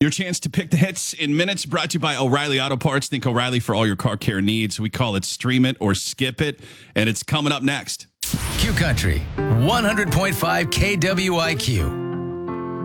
Your chance to pick the hits in minutes brought to you by O'Reilly Auto Parts. Think O'Reilly for all your car care needs. We call it Stream It or Skip It, and it's coming up next. Q Country, 100.5 KWIQ.